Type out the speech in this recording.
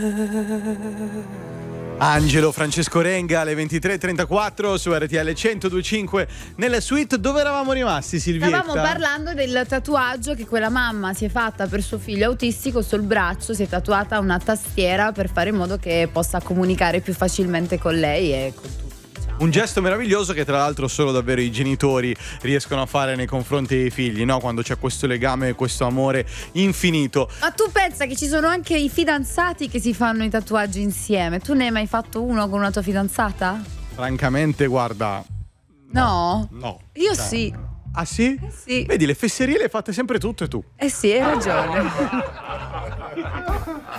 Angelo Francesco Renga alle 23:34 su RTL 102.5 nella suite. Dove eravamo rimasti, Silvietta? Stavamo parlando del tatuaggio che quella mamma si è fatta per suo figlio autistico sul braccio. Si è tatuata una tastiera per fare in modo che possa comunicare più facilmente con lei e con tutti. Un gesto meraviglioso che tra l'altro solo davvero i genitori riescono a fare nei confronti dei figli, no? Quando c'è questo legame, questo amore infinito. Ma tu pensa che ci sono anche i fidanzati che si fanno i tatuaggi insieme? Tu ne hai mai fatto uno con una tua fidanzata? Francamente, guarda, No? no. Io sì. Ah sì? Sì. Vedi, le fesserie le hai fatte sempre tutte tu. Eh sì, hai ragione.